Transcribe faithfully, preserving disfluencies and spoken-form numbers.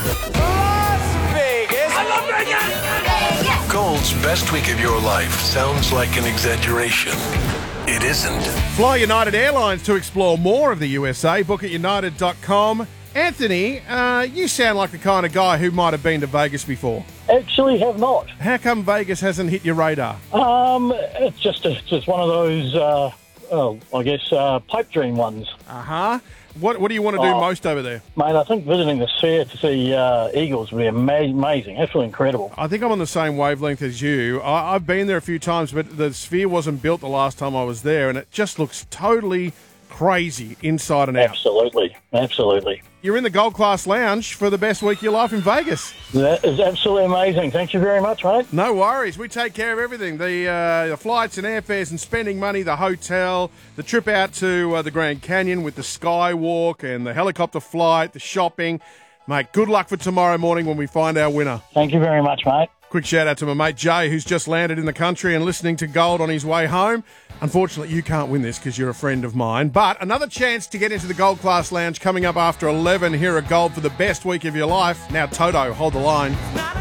Las Vegas. I love Vegas. Gold's best week of your life sounds like an exaggeration. It isn't. Fly United Airlines to explore more of the U S A. Book at united dot com. Anthony, uh, you sound like the kind of guy who might have been to Vegas before. Actually have not. How come Vegas hasn't hit your radar? Um, it's just a, just one of those, uh, oh, I guess, uh, pipe dream ones. Uh-huh. What What do you want to do Oh. most over there? Mate, I think visiting the Sphere to see uh, eagles would be ama- amazing, absolutely incredible. I think I'm on the same wavelength as you. I, I've been there a few times, but the Sphere wasn't built the last time I was there, and it just looks totally crazy inside and out. Absolutely, absolutely. You're in the Gold Class Lounge for the best week of your life in Vegas. That is absolutely amazing. Thank you very much, mate. No worries. We take care of everything. The uh, the flights and airfares and spending money, the hotel, the trip out to uh, the Grand Canyon with the skywalk and the helicopter flight, the shopping. Mate, good luck for tomorrow morning when we find our winner. Thank you very much, mate. Quick shout out to my mate Jay, who's just landed in the country and listening to Gold on his way home. Unfortunately, you can't win this because you're a friend of mine. But another chance to get into the Gold Class Lounge coming up after eleven here at Gold for the best week of your life. Now, Toto, hold the line.